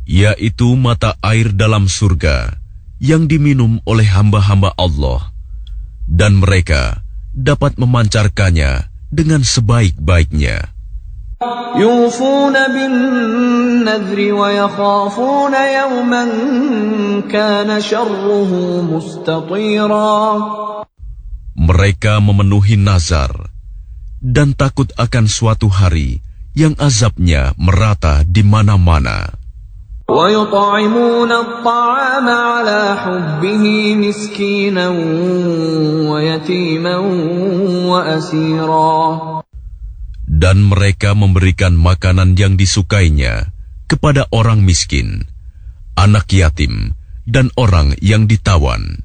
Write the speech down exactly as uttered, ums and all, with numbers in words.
yaitu mata air dalam surga yang diminum oleh hamba-hamba Allah, dan mereka dapat memancarkannya dengan sebaik-baiknya. يوفون بالنذر ويخافون يوما كان شره مستطيرا. Mereka memenuhi nazar dan takut akan suatu hari yang azabnya merata di mana-mana. ويطعمون الطعام على حبه مسكينا ويتيما وأسيرا. Dan mereka memberikan makanan yang disukainya kepada orang miskin, anak yatim, dan orang yang ditawan.